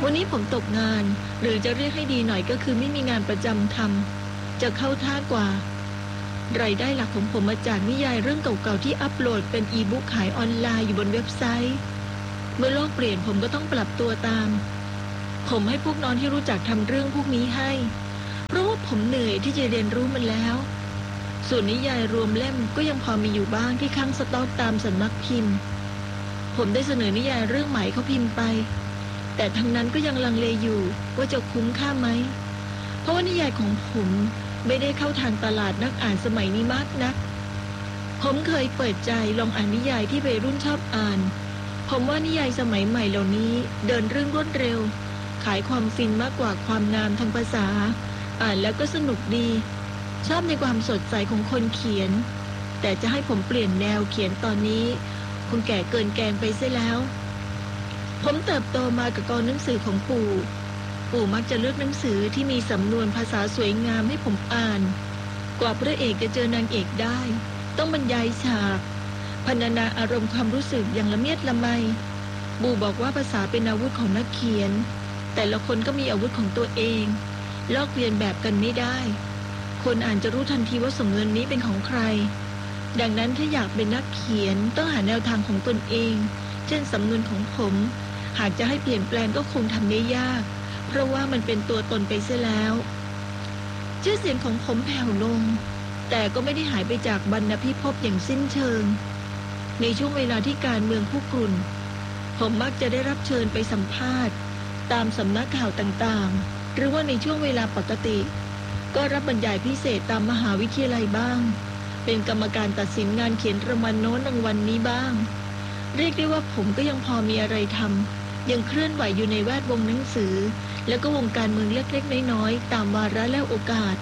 วันนี้ผมตกงานหรือจะเรียกให้ดีหน่อยก็คือไม่มีงานประจำทำจะเข้าท่ากว่ารายได้หลักของผมมาจากนิยายเรื่องเก่าๆที่อัปโหลดเป็นอีบุ๊กขายออนไลน์อยู่บนเว็บไซต์เมื่อโลกเปลี่ยนผมก็ต้องปรับตัวตามผมให้พวกน้องที่รู้จักทำเรื่องพวกนี้ให้เพราะว่าผมเหนื่อยที่จะเรียนรู้มันแล้วส่วนนิยายรวมเล่มก็ยังพอมีอยู่บ้างที่ค้างสต็อกตามสำนักพิมพ์ผมได้เสนอนิยายเรื่องใหม่เขาพิมพ์ไปแต่ทั้งนั้นก็ยังลังเลอยู่ว่าจะคุ้มค่าไหมเพราะว่านิยายของผมไม่ได้เข้าทางตลาดนักอ่านสมัยนี้มากนักผมเคยเปิดใจลองอ่านนิยายที่วัยรุ่นชอบอ่านผมว่านิยายสมัยใหม่เหล่านี้เดินเรื่องรวดเร็วขายความฟินมากกว่าความงามทางภาษาอ่านแล้วก็สนุกดีชอบในความสดใสของคนเขียนแต่จะให้ผมเปลี่ยนแนวเขียนตอนนี้คงแก่เกินแกงไปเสียแล้วผมเติบโตมากับกองหนังสือของปู่มักจะเลือกหนังสือที่มีสำนวนภาษาสวยงามให้ผมอ่านกว่าพระเอกจะเจอนางเอกได้ต้องบรรยายฉากพรรณนาอารมณ์ความรู้สึกอย่างละเมียดละไมปู่บอกว่าภาษาเป็นอาวุธของนักเขียนแต่ละคนก็มีอาวุธของตัวเองลอกเลียนแบบกันไม่ได้คนอ่านจะรู้ทันทีว่าสำนวนนี้เป็นของใครดังนั้นถ้าอยากเป็นนักเขียนต้องหาแนวทางของตนเองเช่นสำนวนของผมหากจะให้เปลี่ยนแปลงก็คงทำได้ยากเพราะว่ามันเป็นตัวตนไปเสียแล้วชื่อเสียงของผมแผ่วลงแต่ก็ไม่ได้หายไปจากบรรณพิภพอย่างสิ้นเชิงในช่วงเวลาที่การเมืองคุกรุ่นผมมักจะได้รับเชิญไปสัมภาษณ์ตามสำนักข่าวต่างๆหรือว่าในช่วงเวลาปกติก็รับบรรยายพิเศษตามมหาวิทยาลัยบ้างเป็นกรรมการตัดสินงานเขียนรางวัลโน้นรางวัลนี้บ้างเรียกได้ว่าผมก็ยังพอมีอะไรทำยังเคลื่อนไหวอยู่ในแวดวงหนังสือแล้วก็วงการเมืองเล็กๆน้อยๆตามวาระและโอกาส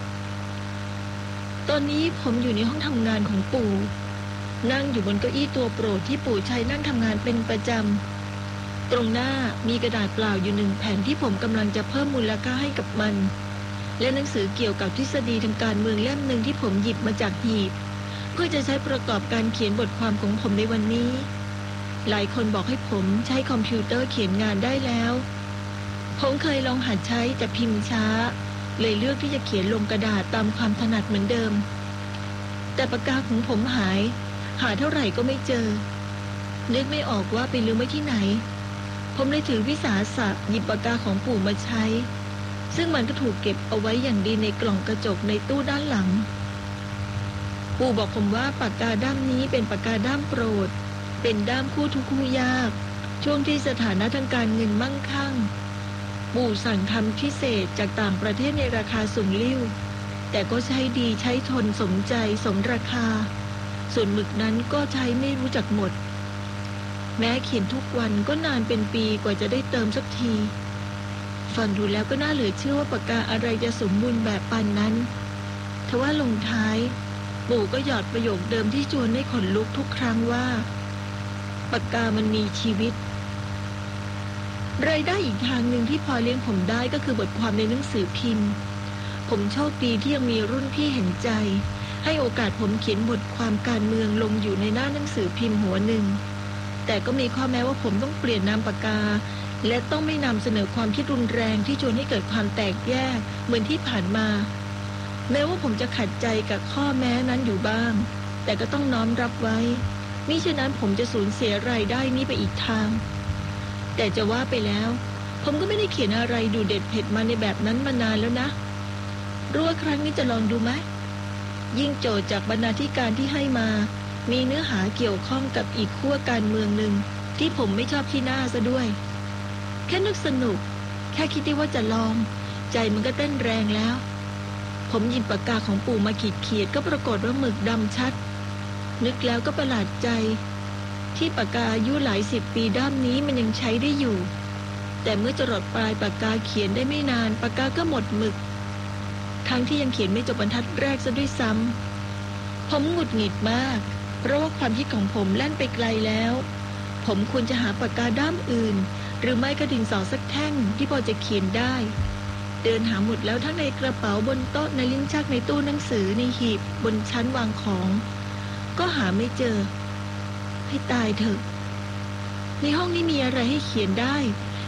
ตอนนี้ผมอยู่ในห้องทำงานของปู่นั่งอยู่บนเก้าอี้ตัวโปรดที่ปู่ใช้นั่งทำงานเป็นประจำตรงหน้ามีกระดาษเปล่าอยู่1 แผ่นที่ผมกำลังจะเพิ่มมูลค่าให้กับมันและหนังสือเกี่ยวกับทฤษฎีทางการเมืองเล่มหนึ่งที่ผมหยิบมาจากหีบเพื่อจะใช้ประกอบการเขียนบทความของผมในวันนี้หลายคนบอกให้ผมใช้คอมพิวเตอร์เขียนงานได้แล้วผมเคยลองหัดใช้แต่พิมพ์ช้าเลยเลือกที่จะเขียนลงกระดาษตามความถนัดเหมือนเดิมแต่ปากกาของผมหายหาเท่าไหร่ก็ไม่เจอนึกไม่ออกว่าไปลืมไว้ที่ไหนผมเลยถือวิสาสะหยิบปากกาของปู่มาใช้ซึ่งมันก็ถูกเก็บเอาไว้อย่างดีในกล่องกระจกในตู้ด้านหลังปู่บอกผมว่าปากกาด้ามนี้เป็นปากกาด้ามโปรดเป็นด้ามคู่ทุกคู่ยากช่วงที่สถานะทางการเงินมั่งคั่งปู่สั่งทำพิเศษจากต่างประเทศในราคาสูงลิ่วแต่ก็ใช้ดีใช้ทนสมใจสมราคาส่วนหมึกนั้นก็ใช้ไม่รู้จักหมดแม้เขียนทุกวันก็นานเป็นปีกว่าจะได้เติมสักทีฟังดูแล้วก็น่าเหลือเชื่อว่าปากกาอะไรจะสมบูรณ์แบบปานนั้นทว่าลงท้ายปู่ก็หยอดประโยคเดิมที่ชวนให้ขนลุกทุกครั้งว่าปากกามันมีชีวิตรายได้อีกทางหนึ่งที่พอเลี้ยงผมได้ก็คือบทความในหนังสือพิมพ์ผมโชคดีที่ยังมีรุ่นพี่เห็นใจให้โอกาสผมเขียนบทความการเมืองลงอยู่ในหน้าหนังสือพิมพ์หัวหนึ่งแต่ก็มีข้อแม้ว่าผมต้องเปลี่ยนนามปากกาและต้องไม่นำเสนอความคิดรุนแรงที่ชวนให้เกิดความแตกแยกเหมือนที่ผ่านมาแม้ว่าผมจะขัดใจกับข้อแม้นั้นอยู่บ้างแต่ก็ต้องน้อมรับไว้มิฉะนั้นผมจะสูญเสียรายได้นี้ไปอีกทางแต่จะว่าไปแล้วผมก็ไม่ได้เขียนอะไรดูเด็ดเผ็ดมาในแบบนั้นมานานแล้วนะรู้ว่าครั้งนี้จะลองดูไหมยิ่งโจทย์จากบรรณาธิการที่ให้มามีเนื้อหาเกี่ยวข้องกับอีกขั้วการเมืองหนึ่งที่ผมไม่ชอบที่หน้าซะด้วยแค่นึกสนุกแค่คิดได้ว่าจะลองใจมันก็เต้นแรงแล้วผมหยิบปากกาของปู่มาขีดก็ปรากฏว่าหมึกดำชัดนึกแล้วก็ประหลาดใจที่ปากกาอายุหลาย10 ปีด้ามนี้มันยังใช้ได้อยู่แต่เมื่อจรดปลายปากกาเขียนได้ไม่นานปากกาก็หมดหมึกทั้งที่ยังเขียนไม่จบบรรทัดแรกซะด้วยซ้ำผมหงุดหงิดมากเพราะว่าความคิดของผมแล่นไปไกลแล้วผมควรจะหาปากกาด้ามอื่นหรือไม่ก็ดินสอสักแท่งที่พอจะเขียนได้เดินหาหมดแล้วทั้งในกระเป๋าบนโต๊ะในลิ้นชักในตู้หนังสือในหีบบนชั้นวางของก็หาไม่เจอให้ตายเถอะในห้องนี้มีอะไรให้เขียนได้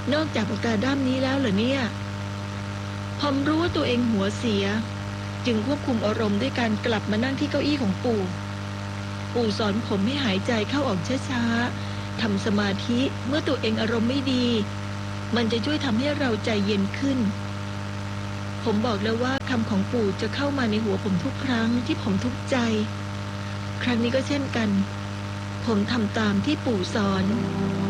นอกจากปากกาด้ามนี้แล้วเหรอเนี่ยผมรู้ว่าตัวเองหัวเสียจึงควบคุมอารมณ์ด้วยการกลับมานั่งที่เก้าอี้ของปู่สอนผมให้หายใจเข้าออกช้าๆทำสมาธิเมื่อตัวเองอารมณ์ไม่ดีมันจะช่วยทำให้เราใจเย็นขึ้นผมบอกแล้วว่าคำของปู่จะเข้ามาในหัวผมทุกครั้งที่ผมทุกข์ใจครั้งนี้ก็เช่นกันผมทำตามที่ปู่สอน